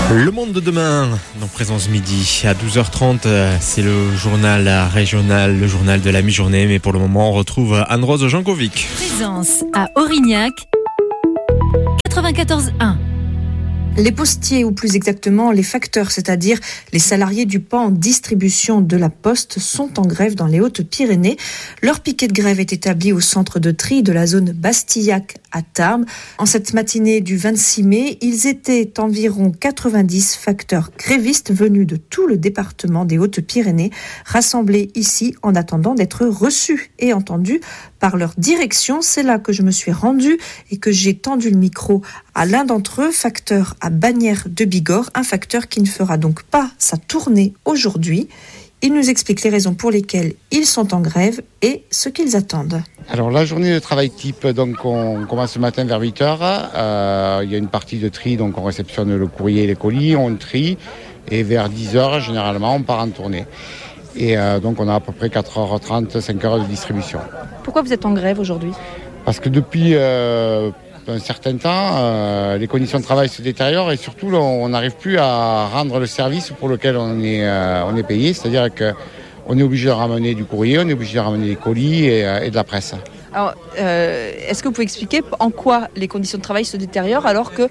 Le monde de demain, dans Présence Midi, à 12h30, c'est le journal régional, le journal de la mi-journée. Mais pour le moment, on retrouve Anne-Rose Jankovic. Présence à Aurignac, 94.1. Les postiers, ou plus exactement les facteurs, c'est-à-dire les salariés du pan distribution de la Poste, sont en grève dans les Hautes-Pyrénées. Leur piquet de grève est établi au centre de tri de la zone Bastillac à Tarbes. En cette matinée du 26 mai, ils étaient environ 90 facteurs grévistes venus de tout le département des Hautes-Pyrénées, rassemblés ici en attendant d'être reçus et entendus par leur direction. C'est là que je me suis rendue et que j'ai tendu le micro à l'un d'entre eux, facteur à Bagnères de Bigorre, un facteur qui ne fera donc pas sa tournée aujourd'hui. Il nous explique les raisons pour lesquelles ils sont en grève et ce qu'ils attendent. Alors la journée de travail type, donc on commence ce matin vers 8h. Il y a une partie de tri, donc on réceptionne le courrier et les colis, on trie et vers 10h généralement on part en tournée. Et donc on a à peu près 4h30, 5h de distribution. Pourquoi vous êtes en grève aujourd'hui ? Parce que depuis un certain temps, les conditions de travail se détériorent et surtout on n'arrive plus à rendre le service pour lequel on est payé, c'est-à-dire qu'on est obligé de ramener du courrier, on est obligé de ramener des colis et de la presse. Alors, est-ce que vous pouvez expliquer en quoi les conditions de travail se détériorent alors que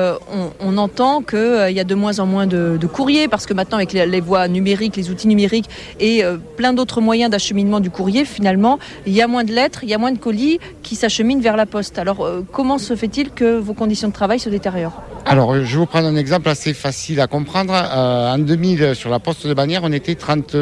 on entend qu'il y a de moins en moins de courriers, parce que maintenant avec les voies numériques, les outils numériques et plein d'autres moyens d'acheminement du courrier, finalement, il y a moins de lettres, il y a moins de colis qui s'acheminent vers la poste. Alors, comment se fait-il que vos conditions de travail se détériorent ? Alors, je vais vous prendre un exemple assez facile à comprendre. En 2000, sur la poste de Bagnères, on était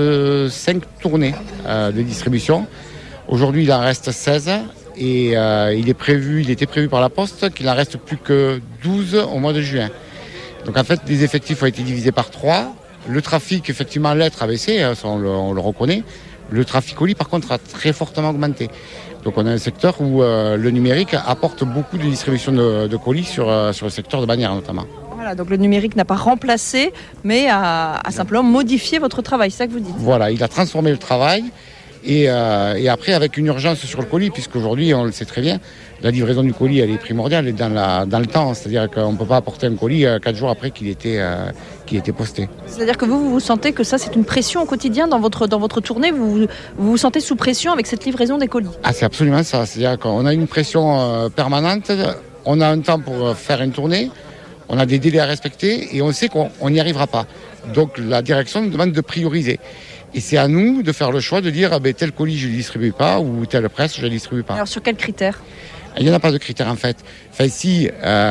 35 tournées de distribution. Aujourd'hui, il en reste 16 et il était prévu par la Poste qu'il n'en reste plus que 12 au mois de juin. Donc en fait, les effectifs ont été divisés par 3. Le trafic, effectivement, lettres a baissé, on le reconnaît. Le trafic colis, par contre, a très fortement augmenté. Donc on a un secteur où le numérique apporte beaucoup de distribution de colis sur le secteur de Bagnères notamment. Voilà, donc le numérique n'a pas remplacé, mais a simplement modifié votre travail, c'est ça que vous dites ? Voilà, il a transformé le travail. Et après, avec une urgence sur le colis, puisqu'aujourd'hui, on le sait très bien, la livraison du colis, elle est primordiale dans le temps. C'est-à-dire qu'on ne peut pas apporter un colis 4 jours après qu'il était posté. C'est-à-dire que vous sentez que ça, c'est une pression au quotidien dans votre tournée, vous vous sentez sous pression avec cette livraison des colis ? Ah, c'est absolument ça. C'est-à-dire qu'on a une pression permanente, on a un temps pour faire une tournée, on a des délais à respecter et on sait qu'on n'y arrivera pas. Donc la direction nous demande de prioriser. Et c'est à nous de faire le choix de dire tel colis je ne le distribue pas ou telle presse je ne le distribue pas. Alors sur quels critères ? Il n'y en a pas de critères en fait. Enfin si,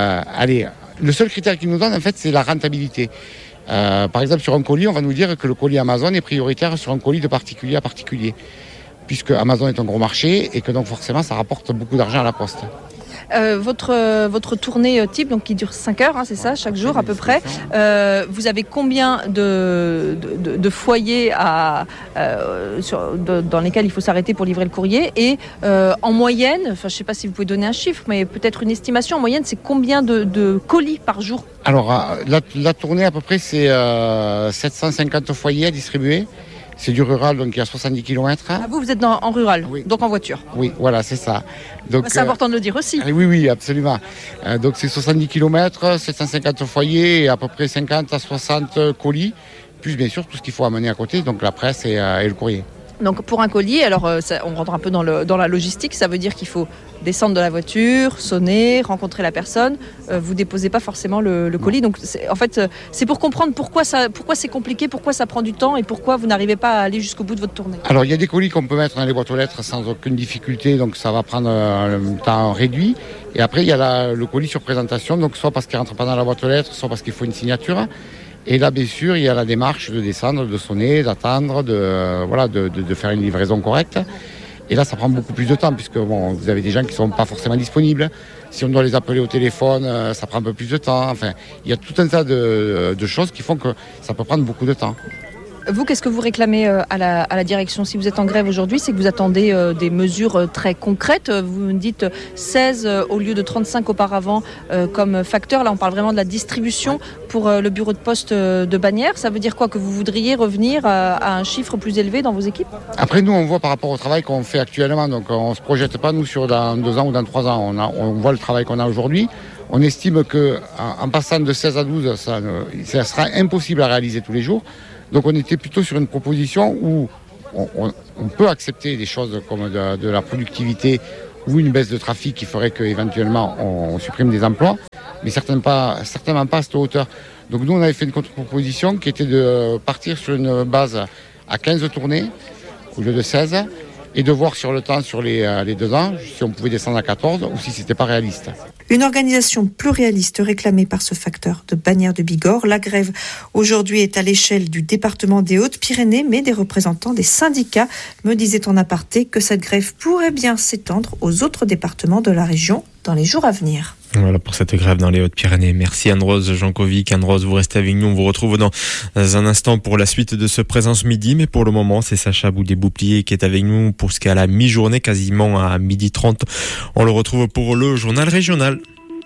le seul critère qu'ils nous donnent en fait c'est la rentabilité. Par exemple sur un colis, on va nous dire que le colis Amazon est prioritaire sur un colis de particulier à particulier. Puisque Amazon est un gros marché et que donc forcément ça rapporte beaucoup d'argent à la Poste. Votre tournée type, donc qui dure 5 heures, c'est ça, chaque jour à peu près. Vous avez combien de foyers dans lesquels il faut s'arrêter pour livrer le courrier ? Et en moyenne, je ne sais pas si vous pouvez donner un chiffre, mais peut-être une estimation, en moyenne, c'est combien de colis par jour ? Alors, la tournée à peu près, c'est 750 foyers à distribuer. C'est du rural, donc il y a 70 km. Ah, vous êtes en rural, oui. Donc en voiture. Oui, voilà, c'est ça. Donc, c'est important de le dire aussi. Oui, absolument. Donc c'est 70 km, 750 foyers et à peu près 50 à 60 colis, plus bien sûr tout ce qu'il faut amener à côté, donc la presse et le courrier. Donc pour un colis, alors on rentre un peu dans la logistique, ça veut dire qu'il faut descendre de la voiture, sonner, rencontrer la personne. Vous déposez pas forcément le colis. Donc c'est pour comprendre pourquoi c'est compliqué, pourquoi ça prend du temps et pourquoi vous n'arrivez pas à aller jusqu'au bout de votre tournée. Alors il y a des colis qu'on peut mettre dans les boîtes aux lettres sans aucune difficulté, donc ça va prendre un temps réduit. Et après il y a le colis sur présentation, donc soit parce qu'il rentre pas dans la boîte aux lettres, soit parce qu'il faut une signature. Et là, bien sûr, il y a la démarche de descendre, de sonner, d'attendre, de faire une livraison correcte. Et là, ça prend beaucoup plus de temps, puisque vous avez des gens qui ne sont pas forcément disponibles. Si on doit les appeler au téléphone, ça prend un peu plus de temps. Enfin, il y a tout un tas de choses qui font que ça peut prendre beaucoup de temps. Vous, qu'est-ce que vous réclamez à la direction ? Si vous êtes en grève aujourd'hui, c'est que vous attendez des mesures très concrètes. Vous me dites 16 au lieu de 35 auparavant comme facteur. Là, on parle vraiment de la distribution pour le bureau de poste de Bagnères. Ça veut dire quoi ? Que vous voudriez revenir à un chiffre plus élevé dans vos équipes ? Après, nous, on voit par rapport au travail qu'on fait actuellement. Donc, on ne se projette pas, nous, sur dans 2 ans ou dans 3 ans. On voit le travail qu'on a aujourd'hui. On estime qu'en passant de 16 à 12, ça sera impossible à réaliser tous les jours. Donc on était plutôt sur une proposition où on peut accepter des choses comme de la productivité ou une baisse de trafic qui ferait qu'éventuellement on supprime des emplois, mais certainement pas à cette hauteur. Donc nous on avait fait une contre-proposition qui était de partir sur une base à 15 tournées au lieu de 16 et de voir sur le temps, sur les 2 ans, si on pouvait descendre à 14 ou si c'était pas réaliste. Une organisation plus réaliste réclamée par ce facteur de Bagnères de Bigorre. La grève aujourd'hui est à l'échelle du département des Hautes-Pyrénées, mais des représentants des syndicats me disaient en aparté que cette grève pourrait bien s'étendre aux autres départements de la région dans les jours à venir. Voilà pour cette grève dans les Hautes-Pyrénées. Merci Anne-Rose Jankovic. Anne-Rose, vous restez avec nous. On vous retrouve dans un instant pour la suite de ce Présence Midi. Mais pour le moment, c'est Sacha Boudé-Bouplier qui est avec nous pour ce qui est à la mi-journée, quasiment à 12h30. On le retrouve pour le journal régional.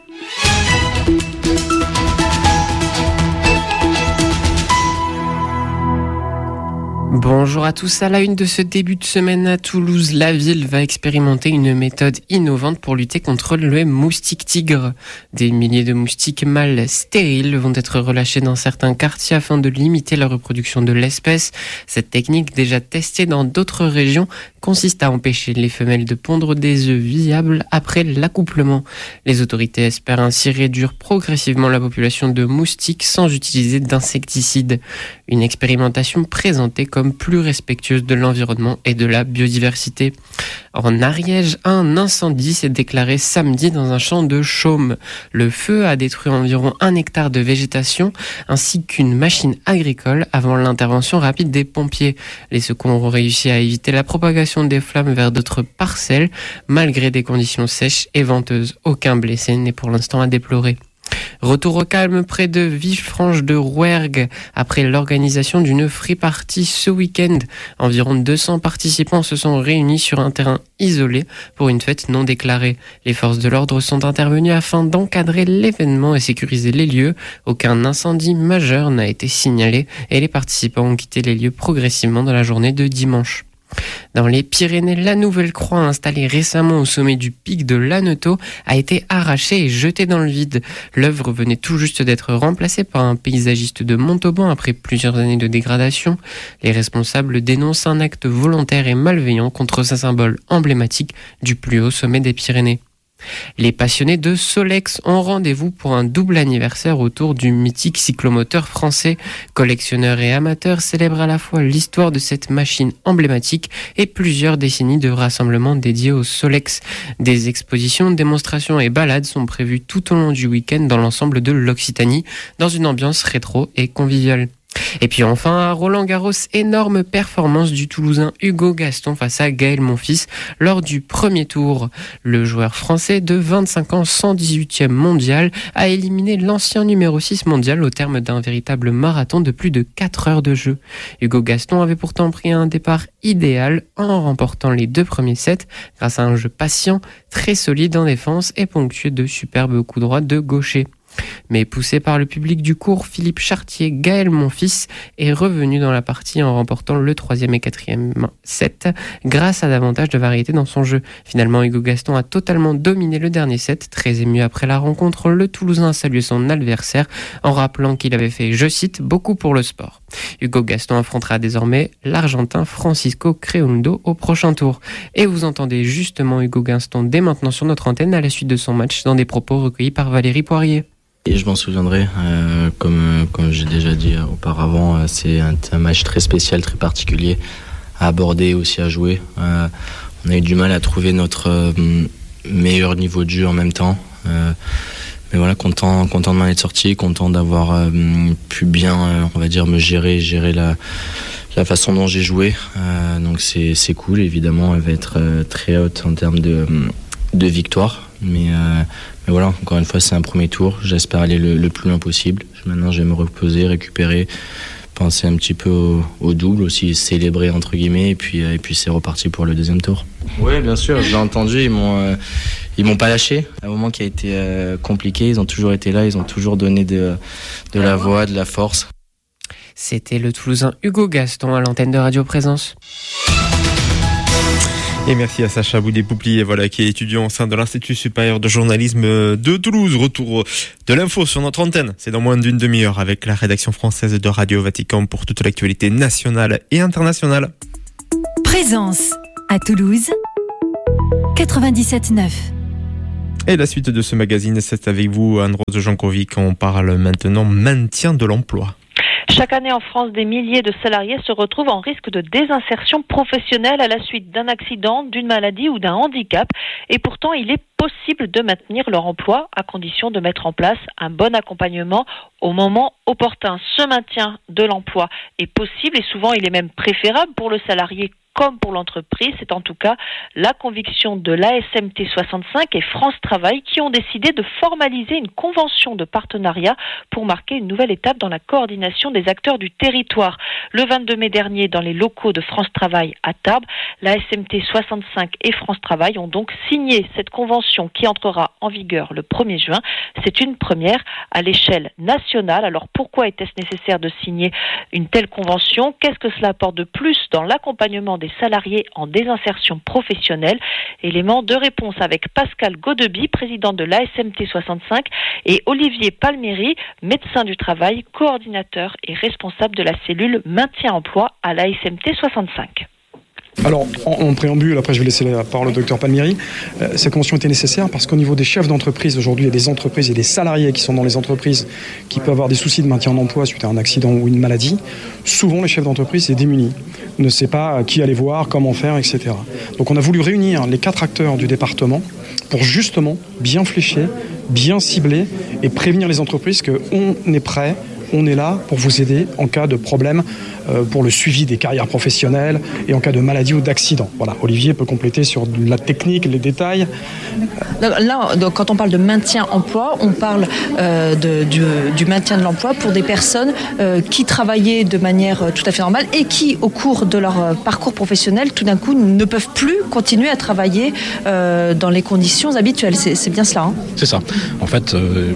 Bonjour à tous, à la une de ce début de semaine à Toulouse, la ville va expérimenter une méthode innovante pour lutter contre le moustique tigre. Des milliers de moustiques mâles stériles vont être relâchés dans certains quartiers afin de limiter la reproduction de l'espèce. Cette technique, déjà testée dans d'autres régions, consiste à empêcher les femelles de pondre des œufs viables après l'accouplement. Les autorités espèrent ainsi réduire progressivement la population de moustiques sans utiliser d'insecticides. Une expérimentation présentée comme plus respectueuse de l'environnement et de la biodiversité. En Ariège, un incendie s'est déclaré samedi dans un champ de chaume. Le feu a détruit environ 1 hectare de végétation ainsi qu'une machine agricole avant l'intervention rapide des pompiers. Les secours ont réussi à éviter la propagation des flammes vers d'autres parcelles malgré des conditions sèches et venteuses. Aucun blessé n'est pour l'instant à déplorer. Retour au calme près de Villefranche de Rouergue après l'organisation d'une free party ce week-end. Environ 200 participants se sont réunis sur un terrain isolé pour une fête non déclarée. Les forces de l'ordre sont intervenues afin d'encadrer l'événement et sécuriser les lieux. Aucun incendie majeur n'a été signalé et les participants ont quitté les lieux progressivement dans la journée de dimanche. Dans les Pyrénées, la nouvelle croix installée récemment au sommet du pic de l'Annetot a été arrachée et jetée dans le vide. L'œuvre venait tout juste d'être remplacée par un paysagiste de Montauban après plusieurs années de dégradation. Les responsables dénoncent un acte volontaire et malveillant contre ce symbole emblématique du plus haut sommet des Pyrénées. Les passionnés de Solex ont rendez-vous pour un double anniversaire autour du mythique cyclomoteur français. Collectionneurs et amateurs célèbrent à la fois l'histoire de cette machine emblématique et plusieurs décennies de rassemblements dédiés au Solex. Des expositions, démonstrations et balades sont prévues tout au long du week-end dans l'ensemble de l'Occitanie, dans une ambiance rétro et conviviale. Et puis enfin, à Roland-Garros, énorme performance du Toulousain Hugo Gaston face à Gaël Monfils lors du premier tour. Le joueur français de 25 ans, 118e mondial, a éliminé l'ancien numéro 6 mondial au terme d'un véritable marathon de plus de 4 heures de jeu. Hugo Gaston avait pourtant pris un départ idéal en remportant les 2 premiers sets grâce à un jeu patient, très solide en défense et ponctué de superbes coups droits de gaucher. Mais poussé par le public du cours, Philippe Chartier, Gaël Monfils, est revenu dans la partie en remportant le 3e et 4e set grâce à davantage de variété dans son jeu. Finalement, Hugo Gaston a totalement dominé le dernier set. Très ému après la rencontre, le Toulousain a salué son adversaire en rappelant qu'il avait fait, je cite, beaucoup pour le sport. Hugo Gaston affrontera désormais l'Argentin Francisco Creondo au prochain tour. Et vous entendez justement Hugo Gaston dès maintenant sur notre antenne à la suite de son match dans des propos recueillis par Valérie Poirier. Et je m'en souviendrai, comme j'ai déjà dit auparavant, c'est un match très spécial, très particulier à aborder, aussi à jouer. On a eu du mal à trouver notre meilleur niveau de jeu en même temps. Mais voilà, content de m'en être sorti, content d'avoir pu bien, on va dire, me gérer la façon dont j'ai joué. Donc c'est cool, évidemment, elle va être très haute en termes de victoire. Mais voilà, encore une fois, c'est un premier tour. J'espère aller le plus loin possible. Maintenant, je vais me reposer, récupérer, penser un petit peu au double, aussi célébrer entre guillemets, et puis c'est reparti pour le deuxième tour. Oui, bien sûr, je l'ai entendu. Ils m'ont pas lâché. À un moment qui a été compliqué, ils ont toujours été là, ils ont toujours donné de la voix, de la force. C'était le Toulousain Hugo Gaston à l'antenne de Radio Présence. Et merci à Sacha Boudé-Pouplier, qui est étudiant au sein de l'Institut supérieur de journalisme de Toulouse. Retour de l'info sur notre antenne. C'est dans moins d'une demi-heure avec la rédaction française de Radio Vatican pour toute l'actualité nationale et internationale. Présence à Toulouse, 97.9. Et la suite de ce magazine, c'est avec vous, Anne-Rose Jankovic. On parle maintenant maintien de l'emploi. Chaque année en France, des milliers de salariés se retrouvent en risque de désinsertion professionnelle à la suite d'un accident, d'une maladie ou d'un handicap. Et pourtant, il est possible de maintenir leur emploi à condition de mettre en place un bon accompagnement au moment opportun. Ce maintien de l'emploi est possible et souvent il est même préférable pour le salarié comme pour l'entreprise. C'est en tout cas la conviction de l'ASMT 65 et France Travail qui ont décidé de formaliser une convention de partenariat pour marquer une nouvelle étape dans la coordination des acteurs du territoire. Le 22 mai dernier, dans les locaux de France Travail à Tarbes, l'ASMT 65 et France Travail ont donc signé cette convention qui entrera en vigueur le 1er juin. C'est une première à l'échelle nationale. Alors pourquoi était-ce nécessaire de signer une telle convention ? Qu'est-ce que cela apporte de plus dans l'accompagnement des salariés en désinsertion professionnelle? Élément de réponse avec Pascal Godeby, président de l'ASMT 65, et Olivier Palmieri, médecin du travail, coordinateur et responsable de la cellule maintien-emploi à l'ASMT 65. Alors, en préambule, après je vais laisser la parole au docteur Palmieri, cette convention était nécessaire parce qu'au niveau des chefs d'entreprise, aujourd'hui il y a des entreprises et des salariés qui sont dans les entreprises qui peuvent avoir des soucis de maintien en emploi suite à un accident ou une maladie. Souvent les chefs d'entreprise sont démunis, ne savent pas qui aller voir, comment faire, etc. Donc on a voulu réunir les 4 acteurs du département pour justement bien flécher, bien cibler et prévenir les entreprises qu'on est prêt, on est là pour vous aider en cas de problème pour le suivi des carrières professionnelles et en cas de maladie ou d'accident. Voilà, Olivier peut compléter sur la technique, les détails. Là, donc, quand on parle de maintien-emploi, on parle du maintien de l'emploi pour des personnes qui travaillaient de manière tout à fait normale et qui, au cours de leur parcours professionnel, tout d'un coup, ne peuvent plus continuer à travailler dans les conditions habituelles. C'est bien cela, hein ? C'est ça. En fait,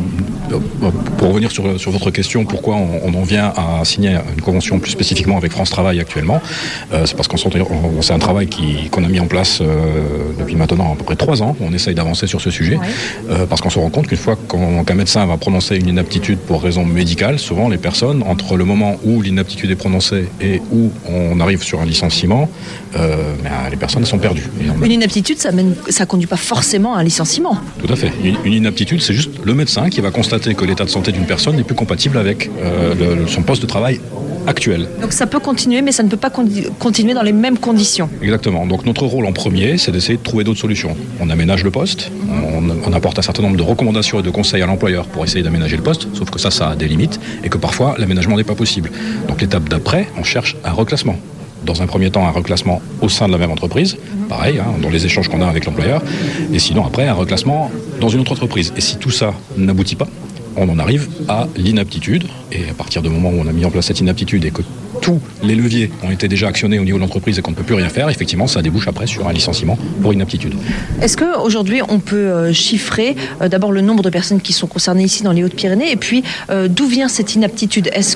pour revenir sur votre question, pourquoi on en vient à signer une convention plus spécifiquement avec France Travail actuellement, c'est parce c'est un travail qu'on a mis en place depuis maintenant à peu près 3 ans. On essaye d'avancer sur ce sujet, parce qu'on se rend compte qu'une fois qu'un médecin va prononcer une inaptitude pour raison médicale, souvent les personnes, entre le moment où l'inaptitude est prononcée et où on arrive sur un licenciement, les personnes sont perdues. Une inaptitude, ça conduit pas forcément à un licenciement. Tout à fait. Une inaptitude, c'est juste le médecin qui va constater que l'état de santé d'une personne n'est plus compatible avec son poste de travail actuel. Donc ça peut continuer, mais ça ne peut pas continuer dans les mêmes conditions. Exactement. Donc notre rôle en premier, c'est d'essayer de trouver d'autres solutions. On aménage le poste, on apporte un certain nombre de recommandations et de conseils à l'employeur pour essayer d'aménager le poste, sauf que ça a des limites et que parfois l'aménagement n'est pas possible. Donc l'étape d'après, on cherche un reclassement. Dans un premier temps, un reclassement au sein de la même entreprise, pareil, dans les échanges qu'on a avec l'employeur, et sinon après, un reclassement dans une autre entreprise. Et si tout ça n'aboutit pas, on en arrive à l'inaptitude, et à partir du moment où on a mis en place cette inaptitude et que tous les leviers ont été déjà actionnés au niveau de l'entreprise et qu'on ne peut plus rien faire, effectivement, ça débouche après sur un licenciement pour inaptitude. Est-ce qu'aujourd'hui, on peut chiffrer d'abord le nombre de personnes qui sont concernées ici dans les Hautes-Pyrénées et puis d'où vient cette inaptitude ? Est-ce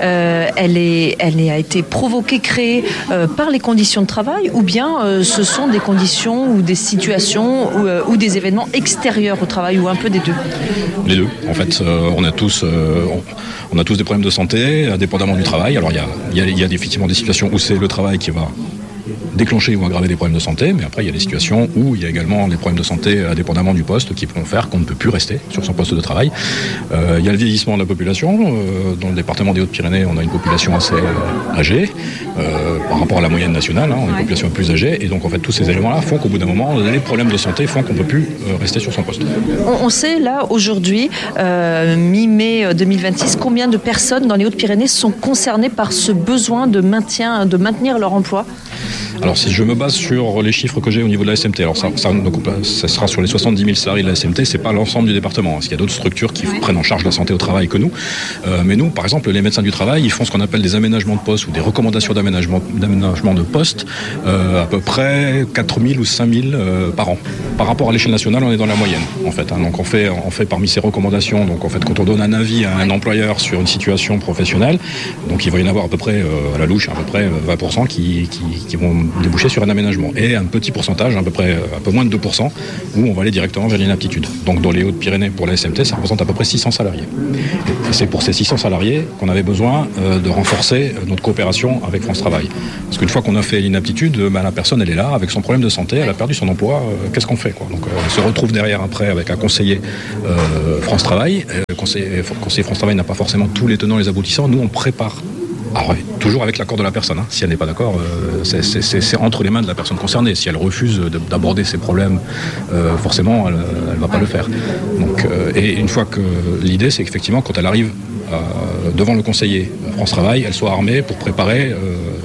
qu'elle a été provoquée, créée par les conditions de travail ou bien ce sont des conditions ou des situations ou des événements extérieurs au travail ou un peu des deux ? Les deux. En fait, on a tous des problèmes de santé, indépendamment du travail. Alors il y a effectivement des situations où c'est le travail qui va déclencher ou aggraver des problèmes de santé, mais après il y a des situations où il y a également des problèmes de santé indépendamment du poste qui vont faire qu'on ne peut plus rester sur son poste de travail. Il y a le vieillissement de la population. Dans le département des Hautes-Pyrénées, on a une population assez âgée par rapport à la moyenne nationale, on a une population plus âgée, et donc en fait tous ces éléments-là font qu'au bout d'un moment, les problèmes de santé font qu'on ne peut plus rester sur son poste. On sait là aujourd'hui, mi-mai 2026, combien de personnes dans les Hautes-Pyrénées sont concernées par ce besoin de maintenir leur emploi ? Alors si je me base sur les chiffres que j'ai au niveau de la SMT, alors ça sera sur les 70 000 salariés de la SMT, c'est pas l'ensemble du département, parce qu'il y a d'autres structures qui prennent en charge la santé au travail que nous. Mais nous, par exemple, les médecins du travail, ils font ce qu'on appelle des aménagements de poste ou des recommandations d'aménagement de poste, à peu près 4 000 ou 5 000 par an. Par rapport à l'échelle nationale, on est dans la moyenne, en fait. Donc on fait parmi ces recommandations, donc en fait quand on donne un avis à un employeur sur une situation professionnelle, donc il va y en avoir à peu près à la louche, à peu près 20% qui vont déboucher sur un aménagement. Et un petit pourcentage, à peu près un peu moins de 2%, où on va aller directement vers l'inaptitude. Donc dans les Hautes-Pyrénées, pour la SMT, ça représente à peu près 600 salariés. Et c'est pour ces 600 salariés qu'on avait besoin de renforcer notre coopération avec France Travail. Parce qu'une fois qu'on a fait l'inaptitude, la personne, elle est là, avec son problème de santé, elle a perdu son emploi, qu'est-ce qu'on fait, quoi? Donc elle se retrouve derrière après avec un conseiller France Travail. Le conseiller France Travail n'a pas forcément tous les tenants et les aboutissants. Nous, on prépare. Alors, toujours avec l'accord de la personne. Si elle n'est pas d'accord, c'est entre les mains de la personne concernée. Si elle refuse d'aborder ses problèmes, forcément, elle ne va pas le faire. Donc, et une fois que l'idée, c'est qu'effectivement, quand elle arrive devant le conseiller France Travail, elle soit armée pour préparer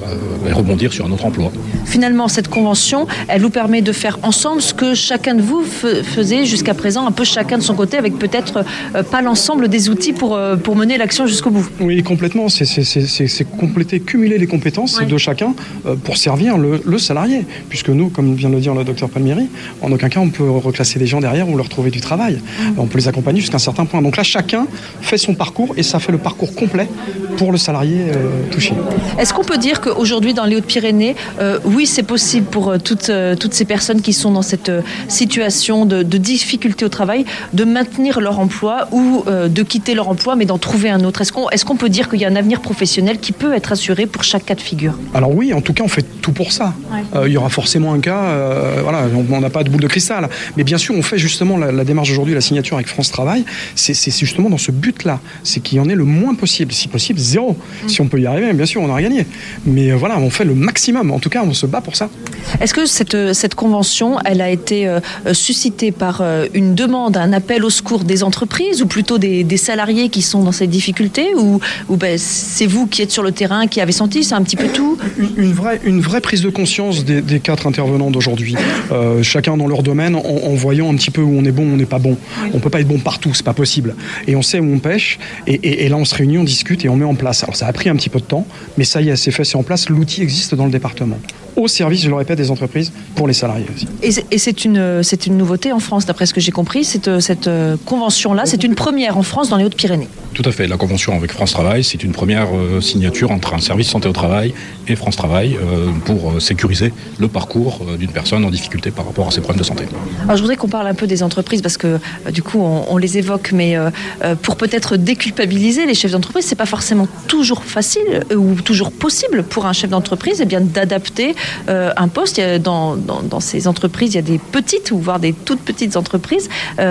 et rebondir sur un autre emploi. Finalement, cette convention, elle vous permet de faire ensemble ce que chacun de vous faisait jusqu'à présent, un peu chacun de son côté, avec peut-être pas l'ensemble des outils pour mener l'action jusqu'au bout. Oui, complètement. C'est compléter, cumuler les compétences de chacun pour servir le salarié. Puisque nous, comme vient de le dire le docteur Palmieri, en aucun cas on peut reclasser des gens derrière ou leur trouver du travail. On peut les accompagner jusqu'à un certain point. Donc là, chacun fait son parcours et ça fait le parcours complet pour le salarié touché. Est-ce qu'on peut dire qu'aujourd'hui, dans les Hautes-Pyrénées, oui, c'est possible pour toutes ces personnes qui sont dans cette situation de difficulté au travail, de maintenir leur emploi ou de quitter leur emploi, mais d'en trouver un autre. Est-ce qu'on peut dire qu'il y a un avenir professionnel qui peut être assuré pour chaque cas de figure? Alors oui, en tout cas, on fait tout pour ça. Il y aura forcément un cas, on n'a pas de boule de cristal. Mais bien sûr, on fait justement la démarche aujourd'hui, la signature avec France Travail, c'est justement dans ce but-là. C'est qu'il y en ait le moins possible. Si possible, zéro. Si on peut y arriver, bien sûr, on aura gagné. Mais voilà, on fait le maximum. En tout cas, on se bat pour ça. Est-ce que cette convention, elle a été suscitée par une demande, un appel au secours des entreprises ou plutôt des salariés qui sont dans cette difficulté ou c'est vous qui êtes sur le terrain, qui avez senti, c'est un petit peu tout? Une vraie prise de conscience des 4 intervenants d'aujourd'hui. Chacun dans leur domaine, en voyant un petit peu où on est bon, on n'est pas bon. On ne peut pas être bon partout, c'est pas possible. Et on sait où on pêche, et là on se réunit, on discute et on met en place. Alors ça a pris un petit peu de temps, mais ça y est, c'est fait, c'est en place. L'outil existe dans le département. Au service, je le répète, des entreprises, pour les salariés aussi. Et c'est une nouveauté en France, d'après ce que j'ai compris. Cette convention-là, c'est une première en France dans les Hautes-Pyrénées. Tout à fait. La convention avec France Travail, c'est une première signature entre un service santé au travail et France Travail pour sécuriser le parcours d'une personne en difficulté par rapport à ses problèmes de santé. Alors, je voudrais qu'on parle un peu des entreprises parce que du coup, on les évoque, mais pour peut-être déculpabiliser les chefs d'entreprise, c'est pas forcément toujours facile ou toujours possible pour un chef d'entreprise d'adapter un poste. Dans ces entreprises, il y a des petites ou voire des toutes petites entreprises.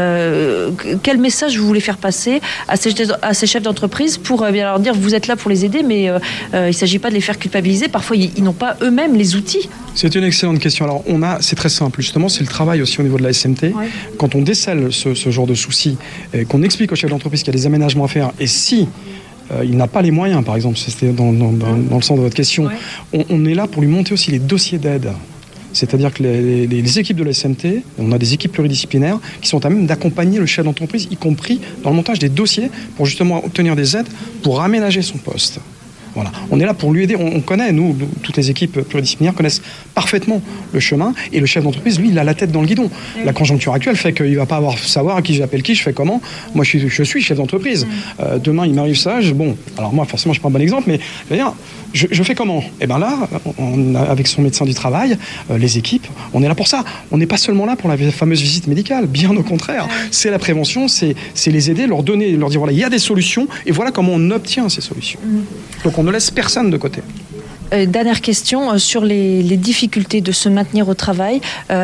Quel message vous voulez faire passer à ces chefs d'entreprise pour bien leur dire vous êtes là pour les aider, mais il ne s'agit pas de les faire culpabiliser. Parfois, ils n'ont pas eux-mêmes les outils. C'est une excellente question. Alors, c'est très simple. Justement, c'est le travail aussi au niveau de la SMT. Ouais. Quand on décèle ce genre de soucis, qu'on explique aux chefs d'entreprise qu'il y a des aménagements à faire, et si il n'a pas les moyens, par exemple, c'était dans le sens de votre question, on est là pour lui monter aussi les dossiers d'aide. C'est-à-dire que les équipes de la SMT, on a des équipes pluridisciplinaires qui sont à même d'accompagner le chef d'entreprise, y compris dans le montage des dossiers, pour justement obtenir des aides pour aménager son poste. Voilà. On est là pour lui aider. On connaît, nous, toutes les équipes pluridisciplinaires connaissent parfaitement le chemin. Et le chef d'entreprise, lui, il a la tête dans le guidon. La conjoncture actuelle fait qu'il ne va pas savoir à qui j'appelle qui, je fais comment. Moi, je suis chef d'entreprise. Demain, il m'arrive ça. Alors moi, forcément, je ne suis pas un bon exemple, mais je fais comment? Et bien là, avec son médecin du travail, les équipes, on est là pour ça. On n'est pas seulement là pour la fameuse visite médicale. Bien au contraire. C'est la prévention, c'est les aider, leur dire voilà, il y a des solutions et voilà comment on obtient ces solutions. Donc on ne laisse personne de côté. Dernière question sur les difficultés de se maintenir au travail.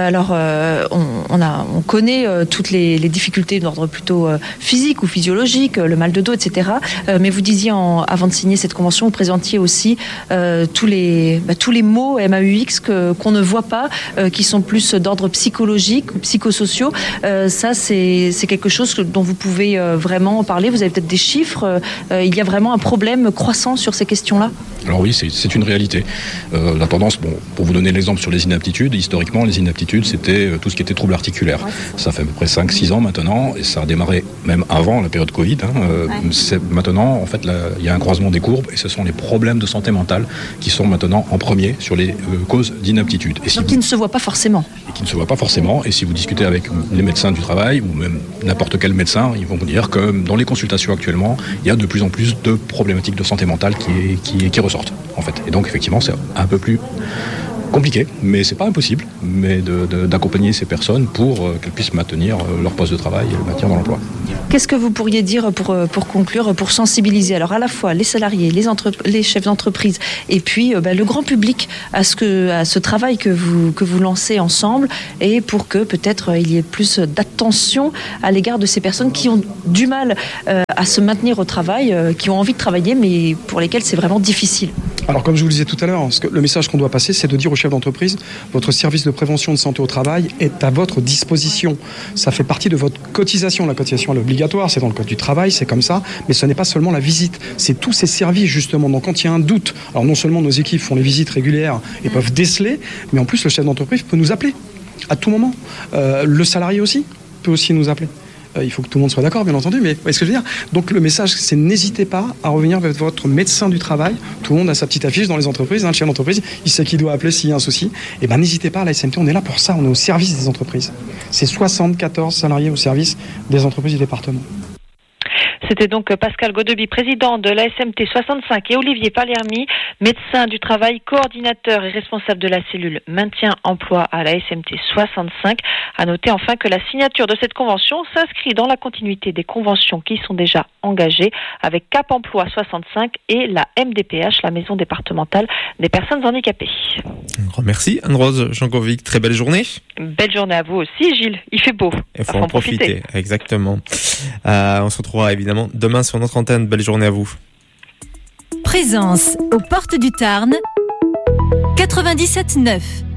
On connaît toutes les difficultés d'ordre plutôt physique ou physiologique, le mal de dos, etc. Mais vous disiez avant de signer cette convention, vous présentiez aussi tous les maux MAUX qu'on ne voit pas, qui sont plus d'ordre psychologique ou psychosociaux. Ça, c'est quelque chose dont vous pouvez vraiment parler. Vous avez peut-être des chiffres. Il y a vraiment un problème croissant sur ces questions-là. Alors oui, c'est une réalité. La tendance, pour vous donner l'exemple sur les inaptitudes, historiquement, les inaptitudes, c'était tout ce qui était troubles articulaires. Ça fait à peu près 5-6 ans maintenant, et ça a démarré même avant la période Covid. Maintenant, en fait, il y a un croisement des courbes, et ce sont les problèmes de santé mentale qui sont maintenant en premier sur les causes d'inaptitude. Donc qui ne se voient pas forcément. Et qui ne se voient pas forcément, et si vous discutez avec les médecins du travail, ou même n'importe quel médecin, ils vont vous dire que dans les consultations actuellement, il y a de plus en plus de problématiques de santé mentale qui ressortent, en fait. Et donc, effectivement, c'est un peu plus compliqué, mais c'est pas impossible, mais d'accompagner ces personnes pour qu'elles puissent maintenir leur poste de travail et le maintien dans l'emploi. Qu'est-ce que vous pourriez dire pour conclure, pour sensibiliser alors à la fois les salariés, les chefs d'entreprise et puis le grand public à ce travail que vous lancez ensemble, et pour que peut-être il y ait plus d'attention à l'égard de ces personnes qui ont du mal à se maintenir au travail, qui ont envie de travailler mais pour lesquelles c'est vraiment difficile? Alors comme je vous le disais tout à l'heure, le message qu'on doit passer, c'est de dire aux chefs d'entreprise, votre service de prévention de santé au travail est à votre disposition. Ça fait partie de votre cotisation. La cotisation elle est obligatoire, c'est dans le code du travail, c'est comme ça, mais ce n'est pas seulement la visite, c'est tous ces services justement. Donc quand il y a un doute, alors non seulement nos équipes font les visites régulières et peuvent déceler, mais en plus le chef d'entreprise peut nous appeler à tout moment. Le salarié aussi peut aussi nous appeler. Il faut que tout le monde soit d'accord, bien entendu, mais vous voyez ce que je veux dire. Donc le message, c'est n'hésitez pas à revenir vers votre médecin du travail. Tout le monde a sa petite affiche dans les entreprises, le chef d'entreprise, il sait qui doit appeler s'il y a un souci. Et ben n'hésitez pas, à la SMT, on est là pour ça, on est au service des entreprises. C'est 74 salariés au service des entreprises et départements. C'était donc Pascal Godeby, président de la SMT 65, et Olivier Palermi, médecin du travail, coordinateur et responsable de la cellule maintien-emploi à la SMT 65. À noter enfin que la signature de cette convention s'inscrit dans la continuité des conventions qui sont déjà engagées avec Cap Emploi 65 et la MDPH, la Maison départementale des personnes handicapées. Un grand merci Anne-Rose Jankovic, très belle journée. Belle journée à vous aussi Gilles, il fait beau. Il faut en profiter, exactement. On se retrouvera évidemment demain sur notre antenne. Belle journée à vous. Présence aux portes du Tarn 97.9.